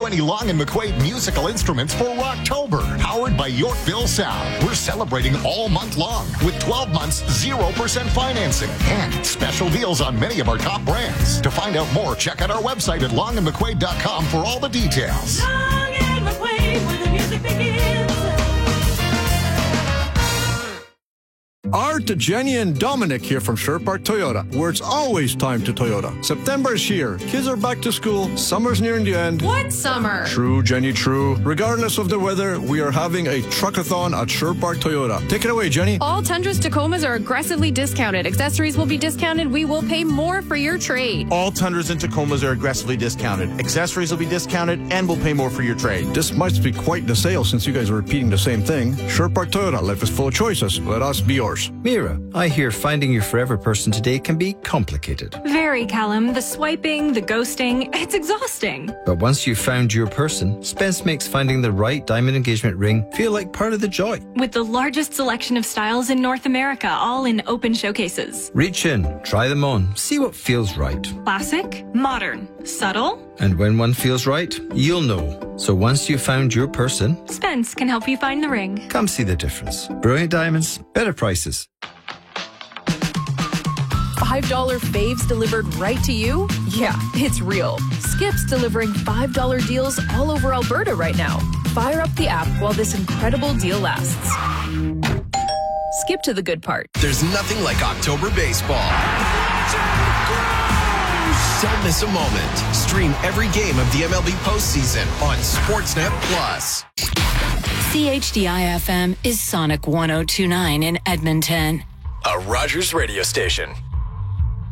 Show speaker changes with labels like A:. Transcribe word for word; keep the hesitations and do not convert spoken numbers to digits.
A: twenty Long and McQuaid musical instruments for Rocktober, powered by Yorkville Sound. We're celebrating all month long with twelve months, zero percent financing and special deals on many of our top brands. To find out more, check out our website at long and mcquaid dot com for all the details.
B: Long and McQuaid, where the music begins.
C: Art, Jenny, and Dominic here from Sherwood Park Toyota, where it's always time to Toyota. September is here. Kids are back to school. Summer's nearing the end.
D: What summer?
C: True, Jenny, true. Regardless of the weather, we are having a truckathon at Sherwood Park Toyota. Take it away, Jenny.
D: All Tundras Tacomas are aggressively discounted. Accessories will be discounted. We will pay more for your trade.
E: All Tundras and Tacomas are aggressively discounted. Accessories will be discounted, and we'll pay more for your trade.
C: This must be quite the sale since you guys are repeating the same thing. Sherwood Park Toyota, life is full of choices. Let us be yours.
F: Mira, I hear finding your forever person today can be complicated.
G: Very, Callum. The swiping, the ghosting, it's exhausting.
F: But once you've found your person, Spence makes finding the right diamond engagement ring feel like part of the joy.
G: With the largest selection of styles in North America, all in open showcases.
F: Reach in, try them on, see what feels right.
G: Classic, modern, subtle.
F: And when one feels right, you'll know. So once you've found your person,
G: Spence can help you find the ring.
F: Come see the difference. Brilliant diamonds, better prices.
D: five dollar faves delivered right to you? Yeah, it's real. Skip's delivering five dollar deals all over Alberta right now. Fire up the app while this incredible deal lasts. Skip to the good part.
H: There's nothing like October baseball. Don't miss a moment. Stream every game of the M L B postseason on Sportsnet Plus.
I: C H D I F M is Sonic one oh two point nine in Edmonton.
H: A Rogers radio station.